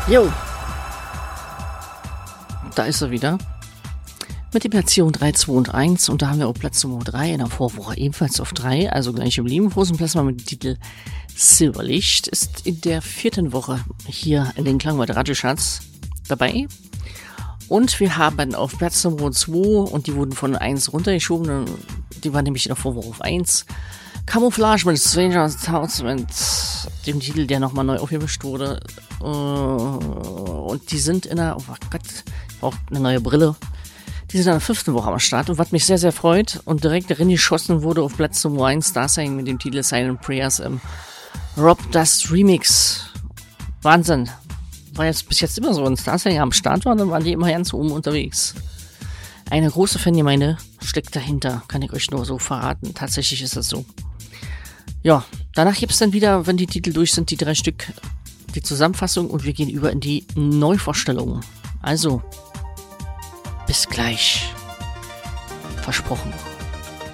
Jo, da ist er wieder. Mit der Platzierung 3, 2 und 1. Und da haben wir auch Platz Nummer 3 in der Vorwoche ebenfalls auf 3. Also gleich geblieben. Großen Platz mal mit dem Titel Silberlicht. Ist in der 4. Woche hier in den Klangwald Radioschatz dabei. Und wir haben auf Platz Nummer 2, und die wurden von 1 runtergeschoben. Die waren nämlich in der Vorwoche auf 1. Camouflage mit Stranger Thoughts mit dem Titel, der nochmal neu aufgemischt wurde. Und die sind in der, oh Gott, ich brauche eine neue Brille. Die sind in der 5. Woche am Start. Und was mich sehr, sehr freut und direkt darin geschossen wurde auf Platz Nummer 1, Starsign mit dem Titel Silent Prayers im Rob Dust Remix. Wahnsinn. War jetzt bis jetzt immer so, wenn Starsign am Start war, dann waren die immer ganz oben unterwegs. Eine große Fangemeinde steckt dahinter, kann ich euch nur so verraten. Tatsächlich ist das so. Ja, danach gibt es dann wieder, wenn die Titel durch sind, die 3 Stück, die Zusammenfassung, und wir gehen über in die Neuvorstellungen. Also, bis gleich. Versprochen.